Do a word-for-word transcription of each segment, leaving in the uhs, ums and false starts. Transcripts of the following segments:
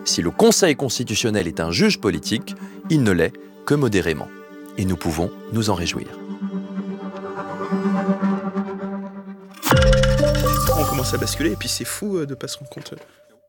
Si le Conseil constitutionnel est un juge politique, il ne l'est que modérément. Et nous pouvons nous en réjouir. On commence à basculer et puis c'est fou de ne pas se rendre compte.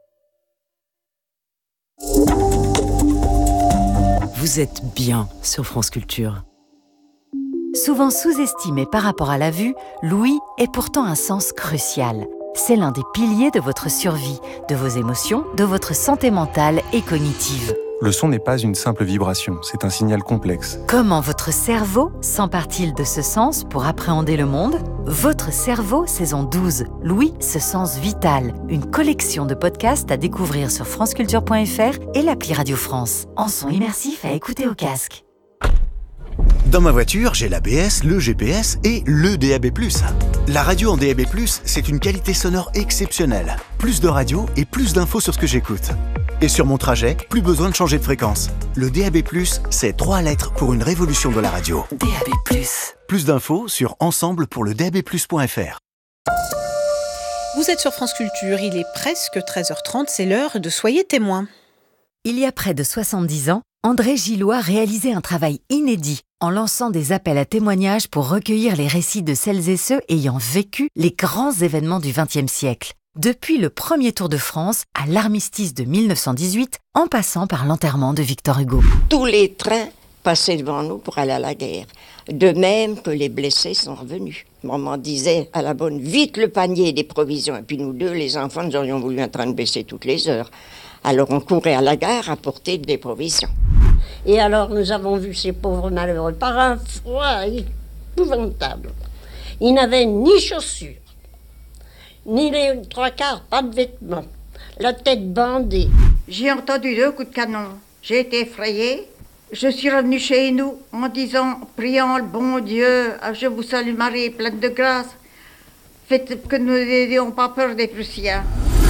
Vous êtes bien sur France Culture. Souvent sous-estimé par rapport à la vue, l'ouïe est pourtant un sens crucial. C'est l'un des piliers de votre survie, de vos émotions, de votre santé mentale et cognitive. Le son n'est pas une simple vibration, c'est un signal complexe. Comment votre cerveau s'empare-t-il de ce sens pour appréhender le monde ? Votre cerveau, saison douze, l'ouïe, ce sens vital. Une collection de podcasts à découvrir sur franceculture point f r et l'appli Radio France. En son immersif à écouter au casque. Dans ma voiture, j'ai l'A B S, le G P S et le D A B plus. La radio en D A B plus, c'est une qualité sonore exceptionnelle. Plus de radio et plus d'infos sur ce que j'écoute. Et sur mon trajet, plus besoin de changer de fréquence. Le D A B plus, c'est trois lettres pour une révolution de la radio. D A B plus. Plus d'infos sur ensemble pour le D A B plus point f r. Vous êtes sur France Culture, il est presque treize heures trente, c'est l'heure de Soyez témoins. Il y a près de soixante-dix ans, André Gillois réalisait un travail inédit en lançant des appels à témoignages pour recueillir les récits de celles et ceux ayant vécu les grands événements du vingtième siècle. Depuis le premier Tour de France à l'armistice de mille neuf cent dix-huit, en passant par l'enterrement de Victor Hugo. Tous les trains passaient devant nous pour aller à la guerre. De même que les blessés sont revenus. Maman disait à la bonne, vite le panier des provisions. Et puis nous deux, les enfants, nous aurions voulu un train de baisser toutes les heures. Alors on courait à la gare apporter des provisions. Et alors nous avons vu ces pauvres malheureux par un froid épouvantable. Ils n'avaient ni chaussures, ni les trois quarts, pas de vêtements, la tête bandée. J'ai entendu deux coups de canon. J'ai été effrayée. Je suis revenue chez nous en disant, priant le bon Dieu, je vous salue Marie, pleine de grâce. Faites que nous n'ayons pas peur des Prussiens.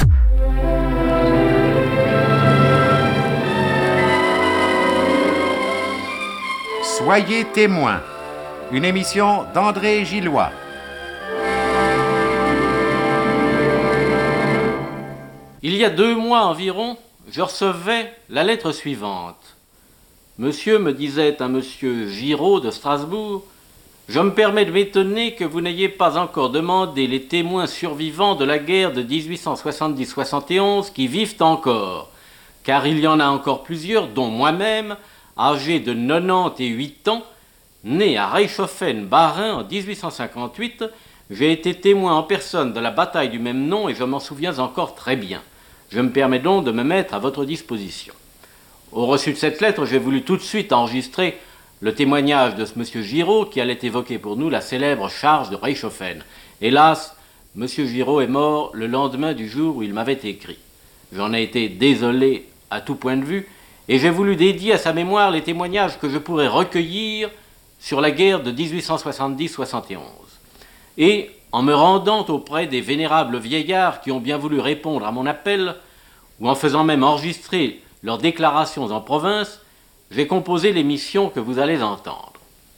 Soyez témoins, une émission d'André Gillois. Il y a deux mois environ, je recevais la lettre suivante. Monsieur, me disait un monsieur Giraud de Strasbourg, je me permets de m'étonner que vous n'ayez pas encore demandé les témoins survivants de la guerre de dix-huit cent soixante-dix soixante et onze qui vivent encore, car il y en a encore plusieurs, dont moi-même, âgé de quatre-vingt-dix-huit ans, né à Reichshoffen-Bas-Rhin en dix-huit cent cinquante-huit, j'ai été témoin en personne de la bataille du même nom et je m'en souviens encore très bien. Je me permets donc de me mettre à votre disposition. Au reçu de cette lettre, j'ai voulu tout de suite enregistrer le témoignage de ce monsieur Giraud qui allait évoquer pour nous la célèbre charge de Reichshoffen. Hélas, monsieur Giraud est mort le lendemain du jour où il m'avait écrit. J'en ai été désolé à tout point de vue, et j'ai voulu dédier à sa mémoire les témoignages que je pourrais recueillir sur la guerre de dix-huit cent soixante-dix soixante et onze. Et, en me rendant auprès des vénérables vieillards qui ont bien voulu répondre à mon appel, ou en faisant même enregistrer leurs déclarations en province, j'ai composé l'émission que vous allez entendre.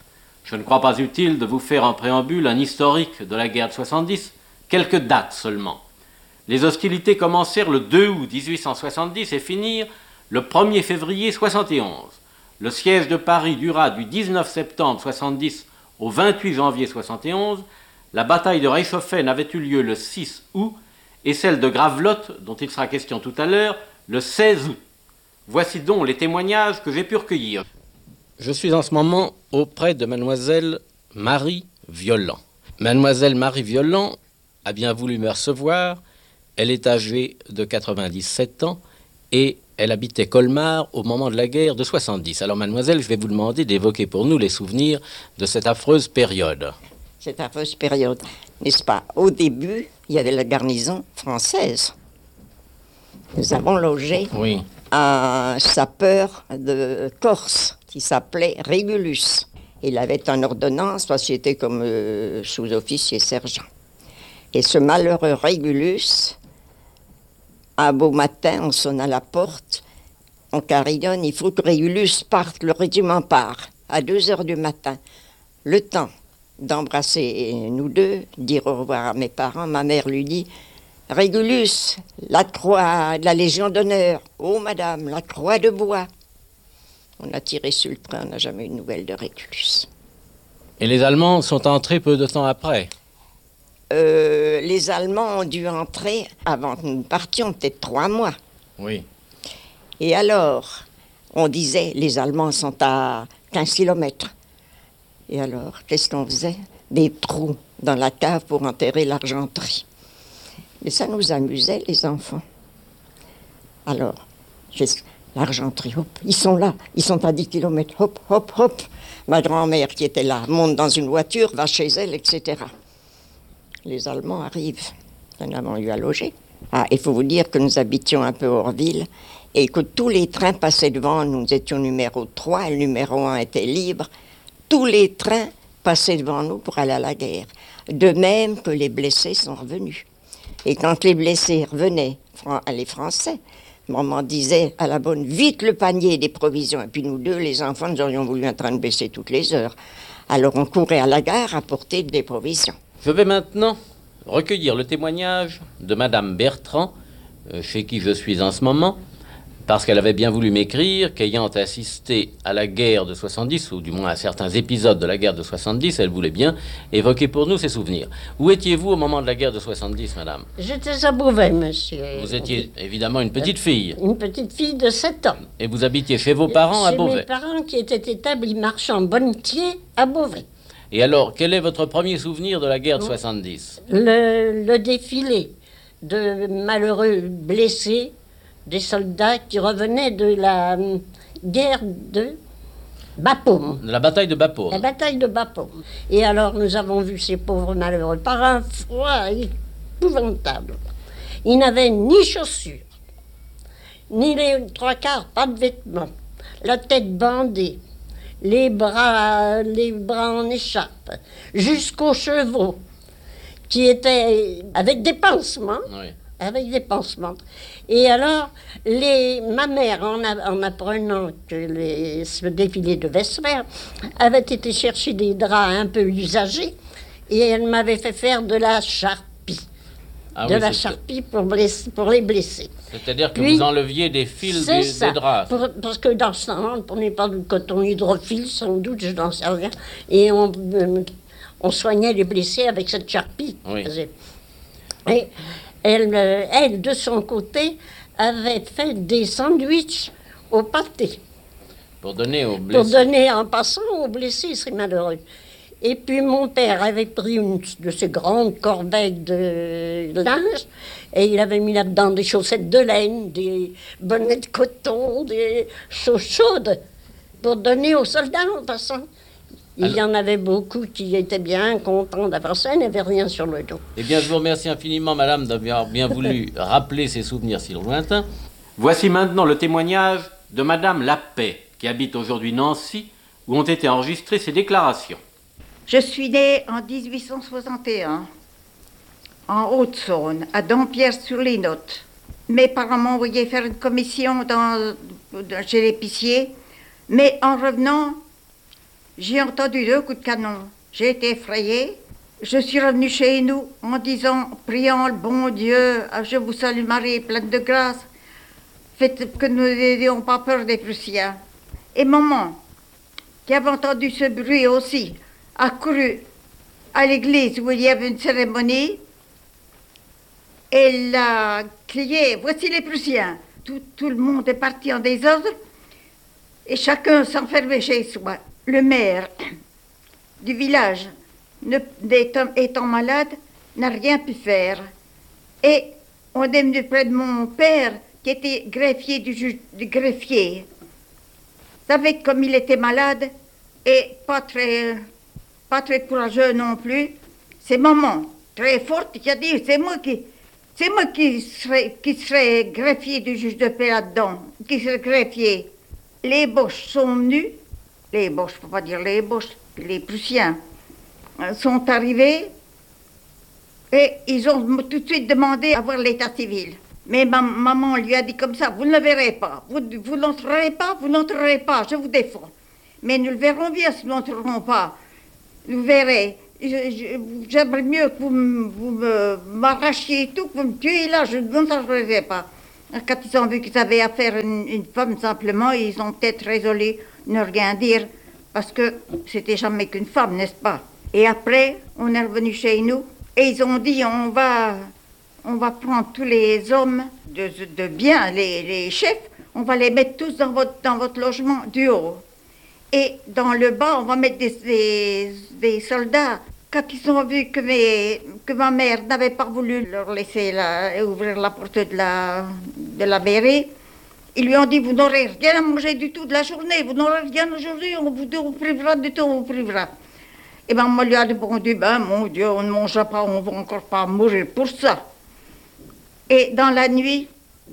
Je ne crois pas utile de vous faire en préambule un historique de la guerre de soixante-dix, quelques dates seulement. Les hostilités commencèrent le deux août dix-huit cent soixante-dix et finirent le premier février soixante et onze. Le siège de Paris dura du dix-neuf septembre soixante-dix au vingt-huit janvier soixante et onze. La bataille de Reichshoffen avait eu lieu le six août et celle de Gravelotte, dont il sera question tout à l'heure, le seize août. Voici donc les témoignages que j'ai pu recueillir. Je suis en ce moment auprès de mademoiselle Marie Violent. Mademoiselle Marie Violent a bien voulu me recevoir. Elle est âgée de quatre-vingt-dix-sept ans et elle habitait Colmar au moment de la guerre de soixante-dix. Alors mademoiselle, je vais vous demander d'évoquer pour nous les souvenirs de cette affreuse période. Cette affreuse période, n'est-ce pas? Au début, il y avait la garnison française. Nous avons logé oui. un sapeur de Corse qui s'appelait Régulus. Il avait une ordonnance parce qu'il était comme euh, sous-officier sergent. Et ce malheureux Régulus, un beau matin, on sonne à la porte, on carillonne, il faut que Régulus parte, le régiment part, à deux heures du matin. Le temps d'embrasser nous deux, dire au revoir à mes parents, ma mère lui dit, Régulus, la croix de la Légion d'honneur. Oh, madame, la croix de bois. On a tiré sur le train, on n'a jamais eu de nouvelles de Régulus. Et les Allemands sont entrés peu de temps après? Euh, les Allemands ont dû entrer avant que nous partions, peut-être trois mois. Oui. Et alors, on disait, les Allemands sont à quinze kilomètres. Et alors, qu'est-ce qu'on faisait? Des trous dans la cave pour enterrer l'argenterie. Mais ça nous amusait, les enfants. Alors, l'argenterie, hop, ils sont là, ils sont à dix kilomètres, hop, hop, hop. Ma grand-mère qui était là monte dans une voiture, va chez elle, et cetera. Les Allemands arrivent, nous en avons eu à loger. Ah, il faut vous dire que nous habitions un peu hors ville et que tous les trains passaient devant, nous étions numéro trois, le numéro un était libre. Tous les trains passaient devant nous pour aller à la guerre. De même que les blessés sont revenus. Et quand les blessés revenaient, les Français, maman disait à la bonne, vite le panier des provisions. Et puis nous deux, les enfants, nous aurions voulu un train de baisser toutes les heures. Alors on courait à la gare apporter des provisions. Je vais maintenant recueillir le témoignage de Madame Bertrand, chez qui je suis en ce moment, parce qu'elle avait bien voulu m'écrire qu'ayant assisté à la guerre de soixante-dix, ou du moins à certains épisodes de la guerre de soixante-dix, elle voulait bien évoquer pour nous ses souvenirs. Où étiez-vous au moment de la guerre de soixante-dix, madame? J'étais à Beauvais, monsieur. Vous étiez évidemment une petite fille. Une petite fille de sept ans. Et vous habitiez chez vos parents chez à Beauvais? Mes parents qui étaient établis marchands bonnetiers à Beauvais. Et alors, quel est votre premier souvenir de la guerre de soixante-dix? Le, le défilé de malheureux blessés, des soldats qui revenaient de la guerre de Bapaume. De la bataille de Bapaume. La bataille de Bapaume. Et alors, nous avons vu ces pauvres malheureux par un froid épouvantable. Ils n'avaient ni chaussures, ni les trois quarts, pas de vêtements, la tête bandée, les bras, les bras en écharpe, jusqu'aux chevaux, qui étaient avec des pansements. Oui. Avec des pansements. Et alors, les, ma mère, en, a, en apprenant que les, ce défilé devait se faire, avait été chercher des draps un peu usagés et elle m'avait fait faire de la charpie. Ah de oui, la charpie pour, blesser, pour les blessés. C'est-à-dire que Puis, vous enleviez des fils des, ça, des draps. Pour, parce que dans ce temps-là, on ne prenait pas de coton hydrophile, sans doute, je n'en sais rien. Et on, euh, on soignait les blessés avec cette charpie. Oui. Et, Elle, elle, de son côté, avait fait des sandwichs au pâté. Pour donner aux blessés. Pour donner en passant aux blessés, c'est malheureux. Et puis mon père avait pris une de ces grandes corbeilles de linge et il avait mis là-dedans des chaussettes de laine, des bonnets de coton, des choses chaudes pour donner aux soldats en passant. Il Alors, y en avait beaucoup qui étaient bien contents d'avoir ça, ils n'avaient rien sur le dos. Eh bien, je vous remercie infiniment, madame, d'avoir bien voulu rappeler ces souvenirs si lointains. Voici maintenant le témoignage de madame Lapaix, qui habite aujourd'hui Nancy, où ont été enregistrées ses déclarations. Je suis née en dix-huit cent soixante et un, en Haute-Saône, à Dampierre-sur-les-Notes. Mes parents m'ont envoyé faire une commission dans, chez l'épicier, mais en revenant, j'ai entendu deux coups de canon. J'ai été effrayée. Je suis revenue chez nous en disant, priant le bon Dieu, je vous salue Marie, pleine de grâce, faites que nous n'ayons pas peur des Prussiens. Et maman, qui avait entendu ce bruit aussi, a couru à l'église où il y avait une cérémonie. Elle a crié, voici les Prussiens. Tout, tout le monde est parti en désordre et chacun s'enfermait chez soi. Le maire du village, ne, étant, étant malade, n'a rien pu faire. Et on est venu près de mon père, qui était greffier du, juge, du greffier. Vous savez, comme il était malade, et pas très, pas très courageux non plus, c'est maman, très forte, qui a dit, c'est moi qui, c'est moi qui serais, qui serais greffier du juge de paix là-dedans, qui serais greffier. Les Boches sont venus. Les Boches, il ne faut pas dire les Boches, les Prussiens, sont arrivés et ils ont tout de suite demandé à voir l'état civil. Mais ma maman lui a dit comme ça, vous ne le verrez pas, vous, vous n'entrerez pas, vous n'entrerez pas, je vous défends. Mais nous le verrons bien si nous n'entrerons pas. Vous verrez, j'aimerais mieux que vous, vous me, m'arrachiez tout, que vous me tuiez là, je ne s'en pas. Quand ils ont vu qu'ils avaient affaire à une, une femme simplement, ils ont peut-être résolu ne rien dire, parce que c'était jamais qu'une femme, n'est-ce pas? Et après, on est revenu chez nous, et ils ont dit, on va, on va prendre tous les hommes de, de bien, les, les chefs, on va les mettre tous dans votre, dans votre logement du haut. Et dans le bas, on va mettre des, des, des soldats. Quand ils ont vu que, mes, que ma mère n'avait pas voulu leur laisser la, ouvrir la porte de la, de la mairie, ils lui ont dit, vous n'aurez rien à manger du tout de la journée, vous n'aurez rien aujourd'hui, on vous, on vous privera du tout, on vous privera. Et bien, moi lui a répondu, ben mon Dieu, on ne mangera pas, on ne va encore pas mourir pour ça. Et dans la nuit,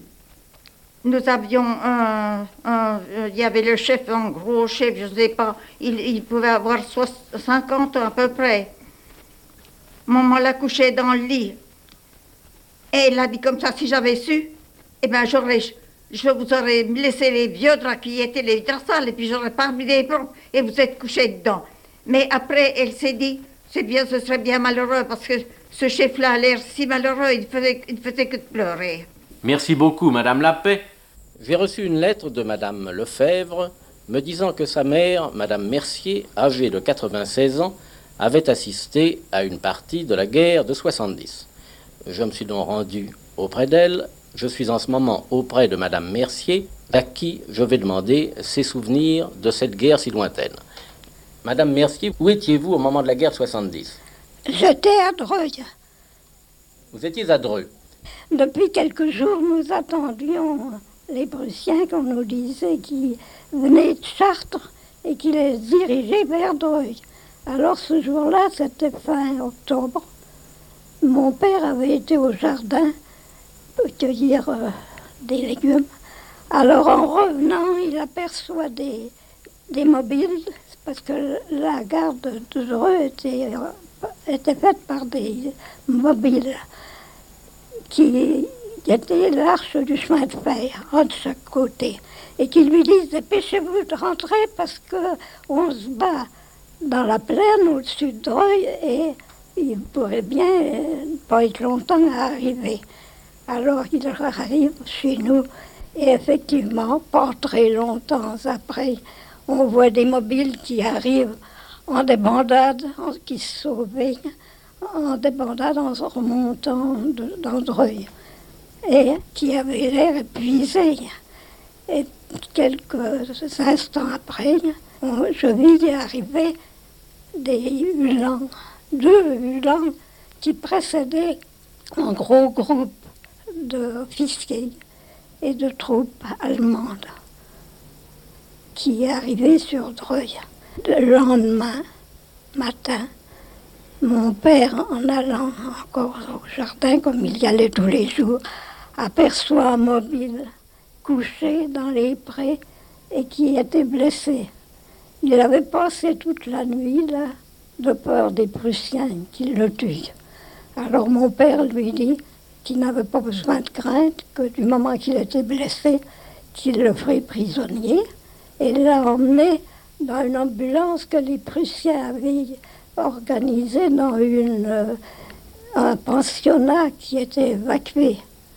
nous avions un, un, il y avait le chef, un gros chef, je ne sais pas, il, il pouvait avoir cinquante ans à peu près. Maman l'a couché dans le lit. Et elle a dit comme ça, si j'avais su, eh bien j'aurais, je vous aurais laissé les vieux draps qui étaient les draps sales, et puis j'aurais pas mis les propres, et vous êtes couchés dedans. Mais après, elle s'est dit, c'est bien, ce serait bien malheureux, parce que ce chef-là a l'air si malheureux, il faisait, il faisait que de pleurer. Merci beaucoup, Madame Lappé. J'ai reçu une lettre de Madame Lefebvre me disant que sa mère, Madame Mercier, âgée de quatre-vingt-seize ans, avait assisté à une partie de la guerre de soixante-dix. Je me suis donc rendu auprès d'elle. Je suis en ce moment auprès de Madame Mercier, à qui je vais demander ses souvenirs de cette guerre si lointaine. Madame Mercier, où étiez-vous au moment de la guerre de soixante-dix? J'étais à Dreuil. Vous étiez à Dreux. Depuis quelques jours, nous attendions les Prussiens qu'on nous disait qu'ils venaient de Chartres et qu'ils les dirigeaient vers Dreuil. Alors ce jour-là, c'était fin octobre, mon père avait été au jardin pour cueillir euh, des légumes. Alors en revenant, il aperçoit des, des mobiles, parce que la gare de Dreux était, euh, était faite par des mobiles qui étaient l'arche du chemin de fer, un de chaque côté, et qui lui disent « Dépêchez-vous de rentrer parce qu'on se bat dans la plaine au-dessus de Dreuil et il pourrait bien ne pas être longtemps à arriver. » Alors il arrive chez nous et effectivement, pas très longtemps après, on voit des mobiles qui arrivent en débandade, en, qui se sauvaient, en débandade en se remontant de, dans Dreuil et qui avaient l'air épuisés. Et quelques instants après, on, je vis arriver des Uhlans, deux Uhlans qui précédaient un gros groupe d'officiers et de troupes allemandes qui arrivaient sur Dreuil. Le lendemain matin, mon père, en allant encore au jardin, comme il y allait tous les jours, aperçoit un mobile couché dans les prés et qui était blessé. Il avait passé toute la nuit là, de peur des Prussiens qui le tuent. Alors mon père lui dit qu'il n'avait pas besoin de crainte, que du moment qu'il était blessé, qu'il le ferait prisonnier, et l'a emmené dans une ambulance que les Prussiens avaient organisée dans une, euh, un pensionnat qui était évacué.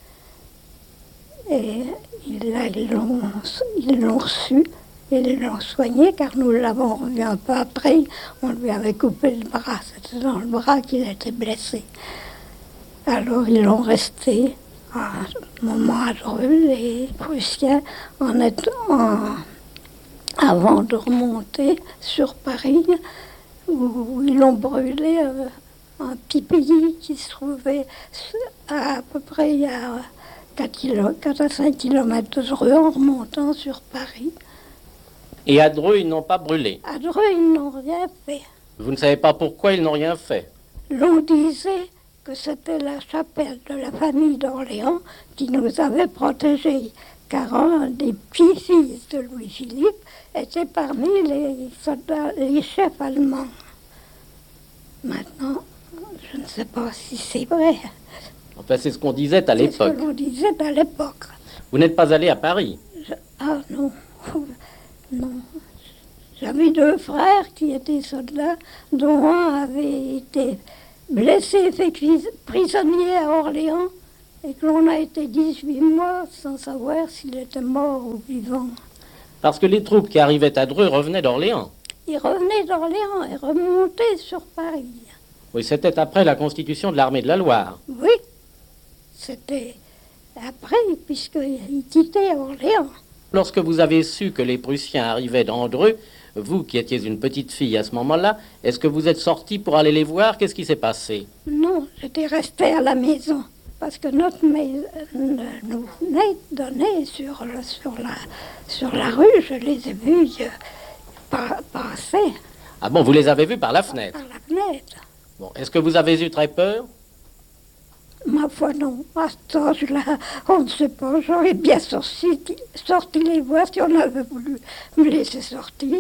Et ils l'ont, ils l'ont reçu et ils l'ont soigné, car nous l'avons revu un peu après. On lui avait coupé le bras, c'était dans le bras qu'il était blessé. Alors ils l'ont resté un moment à Dreux, les Prussiens, en étant, en, avant de remonter sur Paris, où ils l'ont brûlé euh, un petit pays qui se trouvait à, à peu près à quatre à cinq kilomètres de Dreux en remontant sur Paris. Et à Dreux, ils n'ont pas brûlé? À Dreux, ils n'ont rien fait. Vous ne savez pas pourquoi ils n'ont rien fait? L'on disait que c'était la chapelle de la famille d'Orléans qui nous avait protégés, car un des petits-fils de Louis-Philippe était parmi les soldats, les chefs allemands. Maintenant, je ne sais pas si c'est vrai. Enfin, c'est ce qu'on disait à l'époque. C'est ce que l'on disait à l'époque. Vous n'êtes pas allé à Paris? Je... Ah non, non. J'avais deux frères qui étaient soldats, dont un avait été blessé, fait prisonnier à Orléans, et que l'on a été dix-huit mois sans savoir s'il était mort ou vivant. Parce que les troupes qui arrivaient à Dreux revenaient d'Orléans. Ils revenaient d'Orléans et remontaient sur Paris. Oui, c'était après la constitution de l'armée de la Loire. Oui, c'était après, puisqu'ils quittaient Orléans. Lorsque vous avez su que les Prussiens arrivaient dans Dreux, vous qui étiez une petite fille à ce moment-là, est-ce que vous êtes sortie pour aller les voir? Qu'est-ce qui s'est passé? Non, j'étais restée à la maison. Parce que notre maison nous venait donner sur, le, sur, la, sur la rue, je les ai vus euh, pa- passer. Ah bon, vous les avez vus par la fenêtre? Par la fenêtre. Bon, est-ce que vous avez eu très peur? Ma foi, non. À cet âge-là, on ne sait pas. J'aurais bien sorti, sorti les voir si on avait voulu me laisser sortir.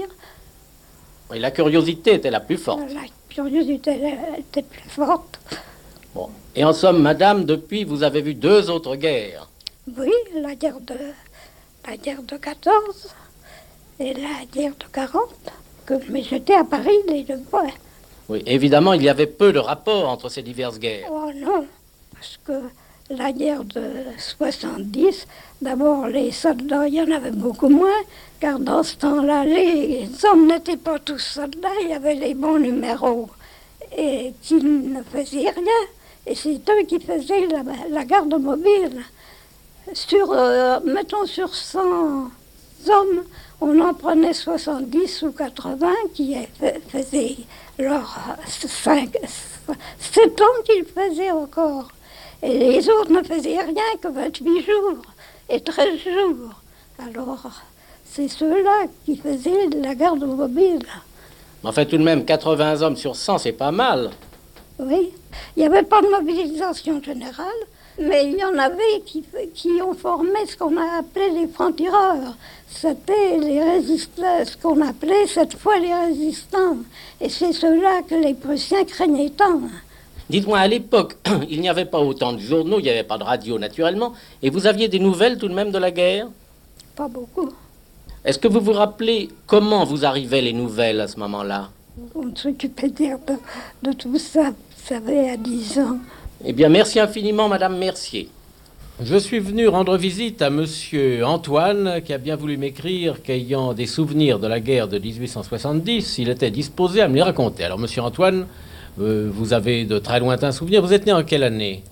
Oui, la curiosité était la plus forte. La curiosité était plus forte. Bon. Et en somme, madame, depuis, vous avez vu deux autres guerres. Oui, la guerre de, la guerre de quatorze et la guerre de quarante. Que, mais j'étais à Paris les deux fois. Oui, évidemment, il y avait peu de rapport entre ces diverses guerres. Oh non, parce que la guerre de soixante-dix, d'abord, les soldats, il y en avait beaucoup moins, car dans ce temps-là, les hommes n'étaient pas tous soldats, il y avait les bons numéros et qui ne faisaient rien. Et c'est eux qui faisaient la, la garde mobile. Sur, euh, mettons, sur cent hommes, on en prenait soixante-dix ou quatre-vingts qui faisaient leurs cinq, sept ans qu'ils faisaient encore. Et les autres ne faisaient rien que vingt-huit jours et treize jours. Alors, c'est ceux-là qui faisaient la garde mobile. En fait, tout de même, quatre-vingts hommes sur cent, c'est pas mal. Oui, il n'y avait pas de mobilisation générale, mais il y en avait qui, qui ont formé ce qu'on a appelé les francs-tireurs. C'était les résistants, ce qu'on appelait cette fois les résistants. Et c'est ceux-là que les Prussiens craignaient tant. Dites-moi, à l'époque, il n'y avait pas autant de journaux, il n'y avait pas de radio naturellement, et vous aviez des nouvelles tout de même de la guerre? Pas beaucoup. Est-ce que vous vous rappelez comment vous arrivaient les nouvelles à ce moment-là? On ne s'occupait dire de, de tout ça, vous savez, à dix ans. Eh bien, merci infiniment, Madame Mercier. Je suis venu rendre visite à Monsieur Antoine, qui a bien voulu m'écrire qu'ayant des souvenirs de la guerre de dix-huit cent soixante-dix, il était disposé à me les raconter. Alors, Monsieur Antoine, euh, vous avez de très lointains souvenirs. Vous êtes né en quelle année?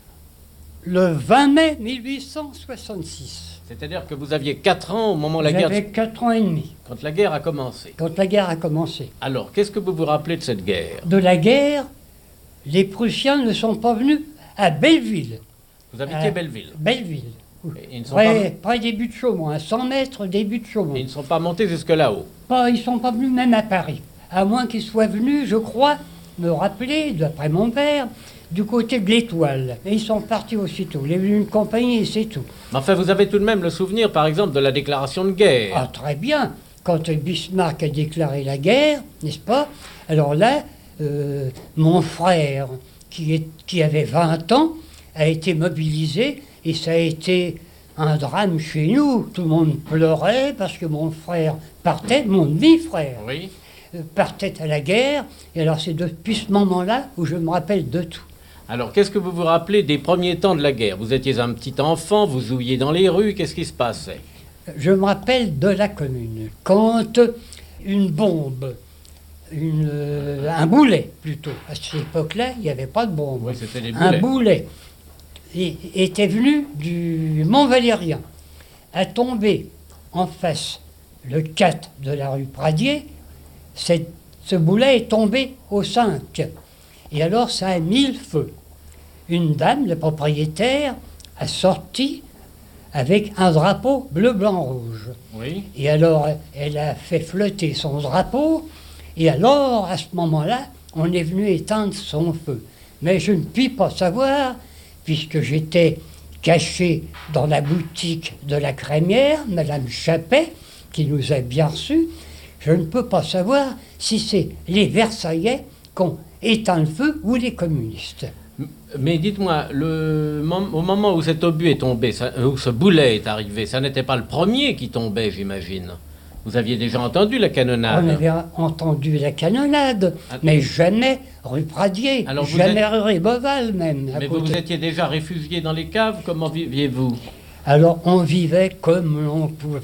Le vingt mai mille huit cent soixante-six. C'est-à-dire que vous aviez quatre ans au moment où la guerre... J'avais quatre ans et demi. Quand la guerre a commencé. Quand la guerre a commencé. Alors, qu'est-ce que vous vous rappelez de cette guerre? De la guerre, les Prussiens ne sont pas venus à Belleville. Vous habitiez à Belleville? Belleville. Ils ne sont près, pas... près des buts de Chaumont, à cent mètres des buts de Chaumont. Ils ne sont pas montés jusque là-haut? Pas, ils ne sont pas venus même à Paris. À moins qu'ils soient venus, je crois, me rappeler, d'après mon père, du côté de l'Étoile. Et ils sont partis aussitôt. Il y a eu une compagnie et c'est tout. Mais enfin, vous avez tout de même le souvenir, par exemple, de la déclaration de guerre. Ah, très bien. Quand Bismarck a déclaré la guerre, n'est-ce pas? Alors là, euh, mon frère, qui, est, qui avait vingt ans, a été mobilisé et ça a été un drame chez nous. Tout le monde pleurait parce que mon frère partait, mon demi-frère, oui. euh, partait à la guerre. Et alors c'est depuis ce moment-là où je me rappelle de tout. Alors, qu'est-ce que vous vous rappelez des premiers temps de la guerre? Vous étiez un petit enfant, vous jouiez dans les rues, qu'est-ce qui se passait? Je me rappelle de la Commune, quand une bombe, une, euh, un boulet plutôt, à cette époque-là, il n'y avait pas de bombe, oui, c'était des boulets. Un boulet et, était venu du Mont-Valérien, a tombé en face le quatre de la rue Pradier, cette, ce boulet est tombé au cinq. Et alors ça a mis le feu. Une dame, le propriétaire, a sorti avec un drapeau bleu, blanc, rouge. Oui. Et alors elle a fait flotter son drapeau, et alors à ce moment-là, on est venu éteindre son feu. Mais je ne puis pas savoir, puisque j'étais caché dans la boutique de la crémière, Madame Chappet, qui nous a bien reçus, je ne peux pas savoir si c'est les Versaillais qui ont éteint le feu ou les communistes. Mais dites-moi, le, au moment où cet obus est tombé, ça, où ce boulet est arrivé, ça n'était pas le premier qui tombait, j'imagine. Vous aviez déjà entendu la canonnade? On avait entendu la canonnade, ah, mais jamais rue Pradier, alors jamais êtes... rue Boval même. Mais vous, vous étiez déjà réfugié dans les caves, comment viviez-vous? Alors on vivait comme l'on pouvait